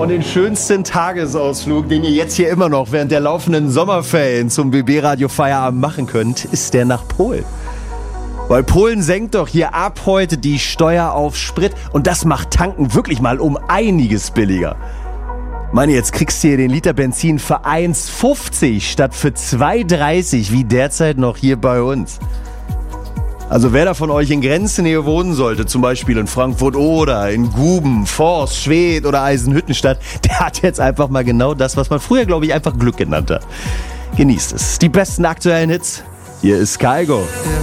Und den schönsten Tagesausflug, den ihr jetzt hier immer noch während der laufenden Sommerferien zum BB-Radio Feierabend machen könnt, ist der nach Polen. Weil Polen senkt doch hier ab heute die Steuer auf Sprit und das macht Tanken wirklich mal um einiges billiger. Mann, jetzt kriegst du hier den Liter Benzin für 1,50 statt für 2,30 wie derzeit noch hier bei uns. Also wer da von euch in Grenznähe wohnen sollte, zum Beispiel in Frankfurt oder in Guben, Forst, Schwedt oder Eisenhüttenstadt, der hat jetzt einfach mal genau das, was man früher, glaube ich, einfach Glück genannt hat. Genießt es. Die besten aktuellen Hits. Hier ist Kygo.